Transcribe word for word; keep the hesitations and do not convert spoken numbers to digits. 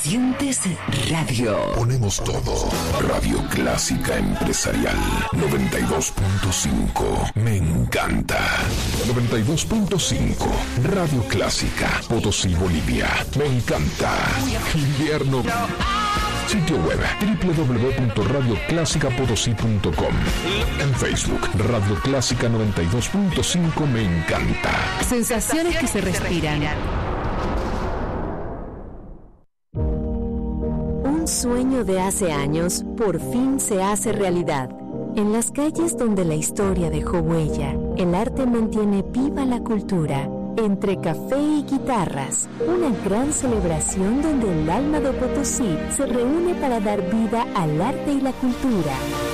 Sientes radio. Ponemos todo. Radio Clásica Empresarial noventa y dos punto cinco. Me encanta. noventa y dos punto cinco. Radio Clásica Potosí, Bolivia. Me encanta. Invierno. Sitio web doble u doble u doble u punto radio clásica potosí punto com. En Facebook, Radio Clásica noventa y dos punto cinco. Me encanta. Sensaciones que se respiran. Un sueño de hace años por fin se hace realidad. En las calles donde la historia dejó huella, el arte mantiene viva la cultura. Entre café y guitarras, una gran celebración donde el alma de Potosí se reúne para dar vida al arte y la cultura.